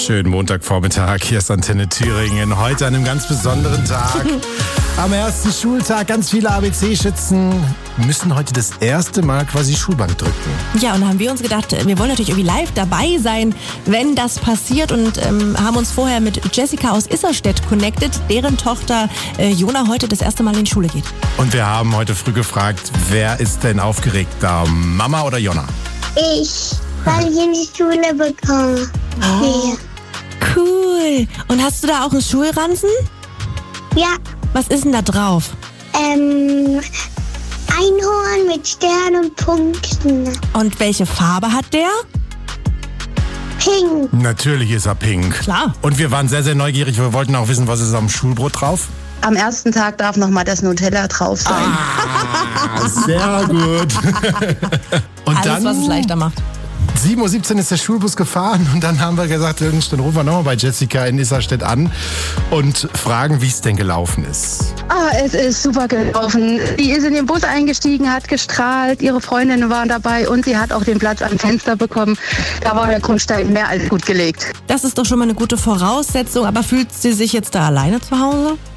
Schönen Montagvormittag, hier ist Antenne Thüringen. Heute an einem ganz besonderen Tag. Am ersten Schultag, ganz viele ABC-Schützen müssen heute das erste Mal quasi Schulbank drücken. Ja, und da haben wir uns gedacht, wir wollen natürlich irgendwie live dabei sein, wenn das passiert und haben uns vorher mit Jessica aus Isserstedt connected, deren Tochter Jona heute das erste Mal in die Schule geht. Und wir haben heute früh gefragt, wer ist denn aufgeregter, Mama oder Jona? Ich, weil ich in die Schule bekomme. Oh. Cool. Und hast du da auch einen Schulranzen? Ja, Was ist denn da drauf? Einhorn mit Sternen und Punkten. Und welche Farbe hat der? Pink. Natürlich ist er pink. Klar. Und wir waren sehr, sehr neugierig. Wir wollten auch wissen, was ist am Schulbrot drauf? Am ersten Tag darf nochmal das Nutella drauf sein. Sehr gut. Und Alles, was es leichter macht. 7.17 Uhr ist der Schulbus gefahren und dann haben wir gesagt, dann rufen wir nochmal bei Jessica in Isserstedt an und fragen, wie es denn gelaufen ist. Es ist super gelaufen. Die ist in den Bus eingestiegen, hat gestrahlt, ihre Freundinnen waren dabei und sie hat auch den Platz am Fenster bekommen. Da war der Grundstein mehr als gut gelegt. Das ist doch schon mal eine gute Voraussetzung, aber fühlt sie sich jetzt da alleine zu Hause?